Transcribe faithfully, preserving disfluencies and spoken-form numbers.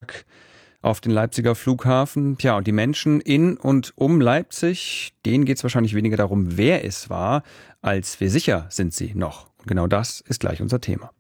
zurück auf den Leipziger Flughafen. Tja, und die Menschen in und um Leipzig, denen geht es wahrscheinlich weniger darum, wer es war, als wie sicher sind sie noch. Und genau das ist gleich unser Thema.